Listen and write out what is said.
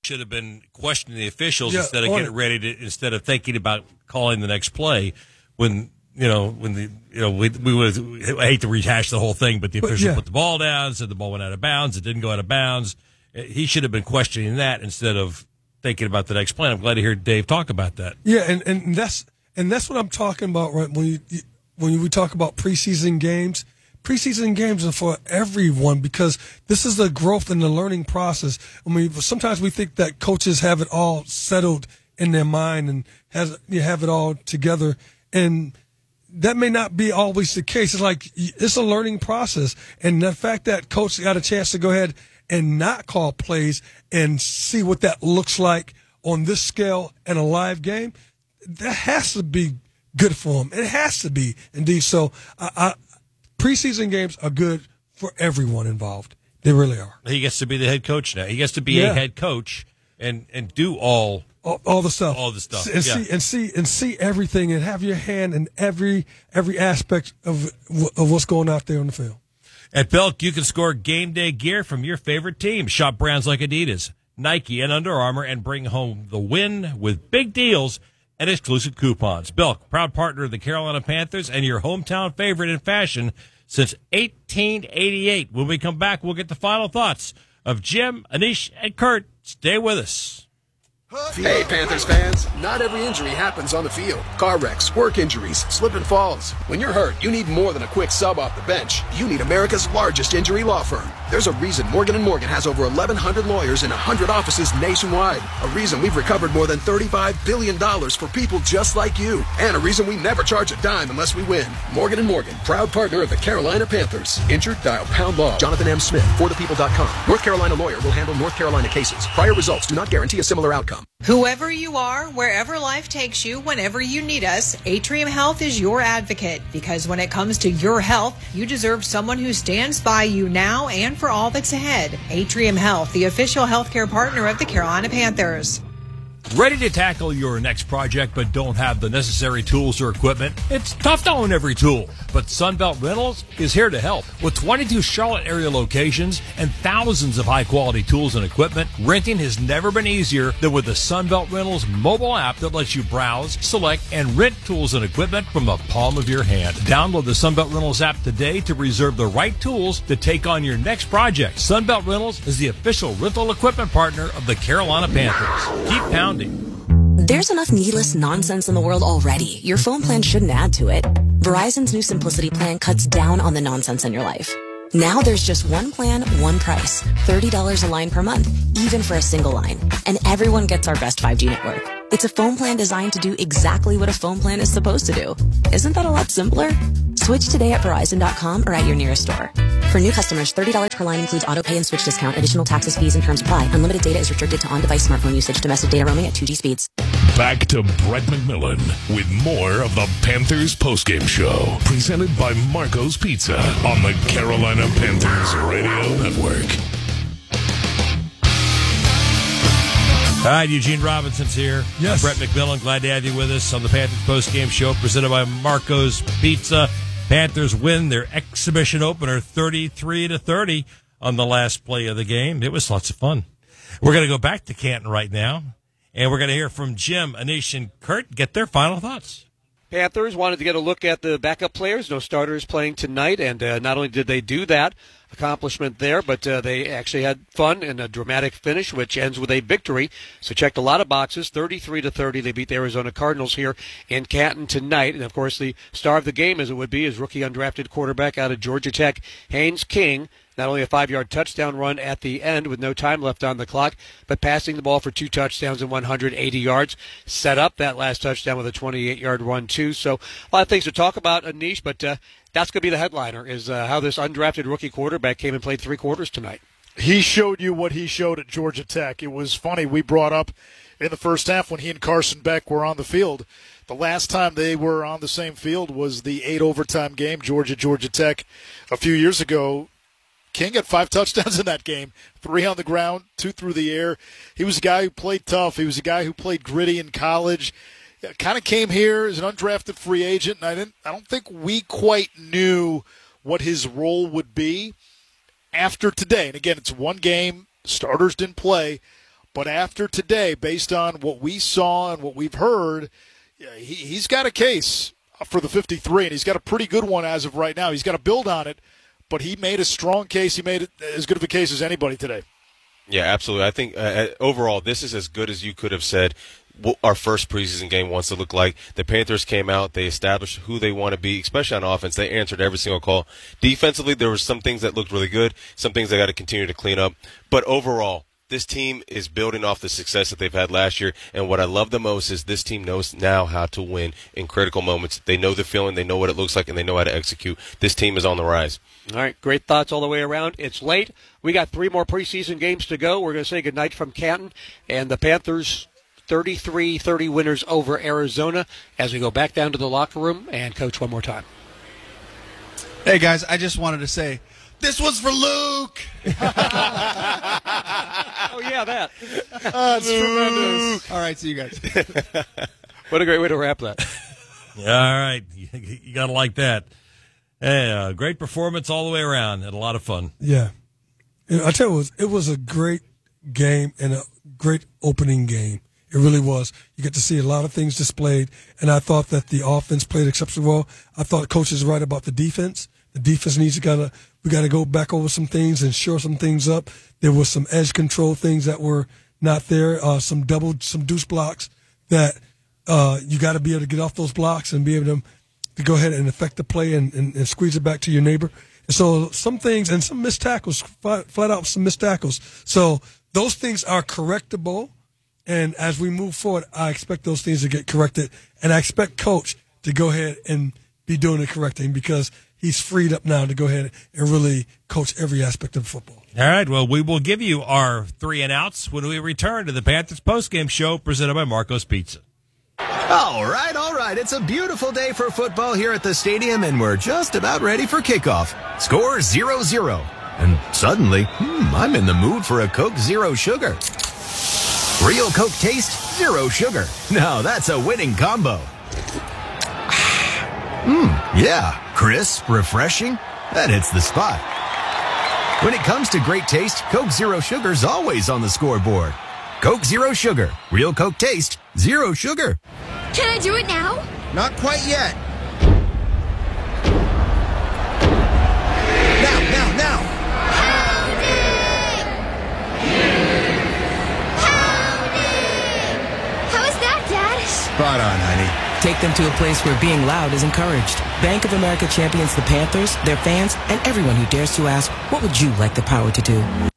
should have been questioning the officials instead of getting ready to, instead of thinking about calling the next play. We would, I hate to rehash the whole thing, but the official put the ball down, said the ball went out of bounds. It didn't go out of bounds. He should have been questioning that instead of thinking about the next play. I'm glad to hear Dave talk about that. Yeah, and that's what I'm talking about, right? When we talk about preseason games are for everyone because this is the growth and the learning process. I mean, sometimes we think that coaches have it all settled in their mind and have it all together, and that may not be always the case. It's like it's a learning process, and the fact that coach got a chance to go ahead and not call plays and see what that looks like on this scale in a live game, that has to be good for him. It has to be, indeed. So preseason games are good for everyone involved. They really are. He gets to be the head coach now. He gets to be a head coach and do all the stuff. All the stuff. And see everything and have your hand in every aspect of what's going out there on the field. At Belk, you can score game day gear from your favorite team. Shop brands like Adidas, Nike, and Under Armour and bring home the win with big deals and exclusive coupons. Belk, proud partner of the Carolina Panthers and your hometown favorite in fashion since 1888. When we come back, we'll get the final thoughts of Jim, Anish, and Kurt. Stay with us. Hey, Panthers fans. Not every injury happens on the field. Car wrecks, work injuries, slip and falls. When you're hurt, you need more than a quick sub off the bench. You need America's largest injury law firm. There's a reason Morgan & Morgan has over 1,100 lawyers in 100 offices nationwide. A reason we've recovered more than $35 billion for people just like you. And a reason we never charge a dime unless we win. Morgan & Morgan, proud partner of the Carolina Panthers. Injured? Dial pound law. Jonathan M. Smith, forthepeople.com. North Carolina lawyer will handle North Carolina cases. Prior results do not guarantee a similar outcome. Whoever you are, wherever life takes you, whenever you need us, Atrium Health is your advocate. Because when it comes to your health, you deserve someone who stands by you now and for all that's ahead. Atrium Health, the official healthcare partner of the Carolina Panthers. Ready to tackle your next project but don't have the necessary tools or equipment? It's tough to own every tool, but Sunbelt Rentals is here to help. With 22 Charlotte area locations and thousands of high-quality tools and equipment, renting has never been easier than with the Sunbelt Rentals mobile app that lets you browse, select, and rent tools and equipment from the palm of your hand. Download the Sunbelt Rentals app today to reserve the right tools to take on your next project. Sunbelt Rentals is the official rental equipment partner of the Carolina Panthers. Keep pounding. There's enough needless nonsense in the world already. Your phone plan shouldn't add to it. Verizon's new Simplicity plan cuts down on the nonsense in your life. Now there's just one plan, one price. $30 a line per month, even for a single line. And everyone gets our best 5G network. It's a phone plan designed to do exactly what a phone plan is supposed to do. Isn't that a lot simpler? Switch today at Verizon.com or at your nearest store. For new customers, $30 per line includes auto pay and switch discount. Additional taxes, fees, and terms apply. Unlimited data is restricted to on-device smartphone usage. Domestic data roaming at 2G speeds. Back to Brett McMillan with more of the Panthers postgame show. Presented by Marco's Pizza on the Carolina Panthers Radio Network. All right, Eugene Robinson's here. Yes. I'm Brett McMillan. Glad to have you with us on the Panthers postgame show presented by Marco's Pizza. Panthers win their exhibition opener 33-30 on the last play of the game. It was lots of fun. We're going to go back to Canton right now, and we're going to hear from Jim, Anish, and Kurt get their final thoughts. Panthers wanted to get a look at the backup players. No starters playing tonight, and not only did they do that, accomplishment there, but they actually had fun and a dramatic finish, which ends with a victory. So checked a lot of boxes, 33-30. They beat the Arizona Cardinals here in Canton tonight. And, of course, the star of the game, as it would be, is rookie undrafted quarterback out of Georgia Tech, Haynes King. Not only a 5-yard touchdown run at the end with no time left on the clock, but passing the ball for 2 touchdowns and 180 yards. Set up that last touchdown with a 28-yard run, too. So a lot of things to talk about, Anish, but that's going to be the headliner, is how this undrafted rookie quarterback came and played 3 quarters tonight. He showed you what he showed at Georgia Tech. It was funny. We brought up in the first half when he and Carson Beck were on the field. The last time they were on the same field was the 8-overtime game, Georgia Tech, a few years ago. King had 5 touchdowns in that game, 3 on the ground, 2 through the air. He was a guy who played tough. He was a guy who played gritty in college. Kind of came here as an undrafted free agent, and I don't think we quite knew what his role would be after today. And again, it's one game. Starters didn't play, But after today, based on what we saw and what we've heard, he's got a case for the 53, and he's got a pretty good one as of right now. He's got to build on it, but he made a strong case. He made it as good of a case as anybody today. Yeah, absolutely. I think overall this is as good as you could have said what our first preseason game wants to look like. The Panthers came out. They established who they want to be, especially on offense. They answered every single call. Defensively, there were some things that looked really good, some things they got to continue to clean up. But overall, this team is building off the success that they've had last year, and what I love the most is this team knows now how to win in critical moments. They know the feeling, they know what it looks like, and they know how to execute. This team is on the rise. All right, great thoughts all the way around. It's late. We got 3 more preseason games to go. We're going to say goodnight from Canton, and the Panthers 33-30 winners over Arizona as we go back down to the locker room and coach one more time. Hey, guys, I just wanted to say, this was for Luke. Oh, yeah, that. It's tremendous. All right, see you guys. What a great way to wrap that. All right. You got to like that. Hey, great performance all the way around and a lot of fun. Yeah. I tell you, it was a great game and a great opening game. It really was. You get to see a lot of things displayed, and I thought that the offense played exceptionally well. I thought coach is right about the defense. The defense needs to we got to go back over some things and shore some things up. There was some edge control things that were not there, some deuce blocks that you got to be able to get off those blocks and be able to go ahead and affect the play and squeeze it back to your neighbor. And so some things and some missed tackles, flat out some missed tackles. So those things are correctable. And as we move forward, I expect those things to get corrected. And I expect coach to go ahead and be doing the correcting because he's freed up now to go ahead and really coach every aspect of football. All right. Well, we will give you our 3 and outs when we return to the Panthers postgame show presented by Marco's Pizza. All right. It's a beautiful day for football here at the stadium, and we're just about ready for kickoff. Score 0-0. And suddenly, I'm in the mood for a Coke Zero Sugar. Real Coke taste, zero sugar. Now that's a winning combo. Yeah, crisp, refreshing. That hits the spot. When it comes to great taste, Coke Zero Sugar's always on the scoreboard. Coke Zero Sugar. Real Coke taste, zero sugar. Can I do it now? Not quite yet. Now. Spot on, honey. Take them to a place where being loud is encouraged. Bank of America champions the Panthers, their fans, and everyone who dares to ask, what would you like the power to do?